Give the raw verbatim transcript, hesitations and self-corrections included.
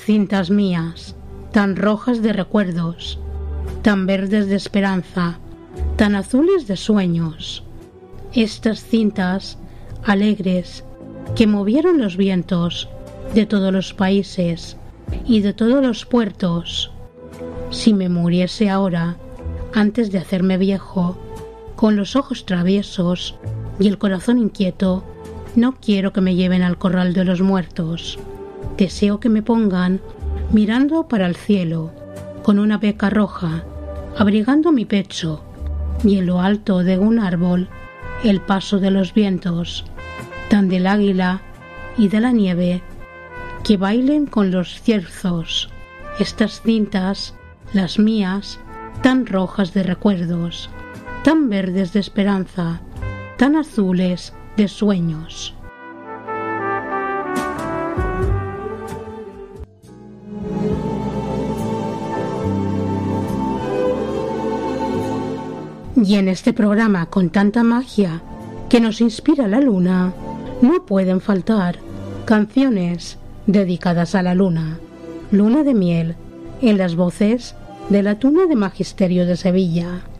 cintas mías, tan rojas de recuerdos, tan verdes de esperanza, tan azules de sueños. Estas cintas alegres que movieron los vientos de todos los países y de todos los puertos. Si me muriese ahora, antes de hacerme viejo, con los ojos traviesos y el corazón inquieto, no quiero que me lleven al corral de los muertos. Deseo que me pongan mirando para el cielo, con una beca roja, abrigando mi pecho, y en lo alto de un árbol el paso de los vientos, tan del águila y de la nieve, que bailen con los cierzos estas cintas, las mías, tan rojas de recuerdos, tan verdes de esperanza, tan azules de sueños. Y en este programa con tanta magia que nos inspira la luna, no pueden faltar canciones dedicadas a la luna. Luna de miel, en las voces de la Tuna de Magisterio de Sevilla.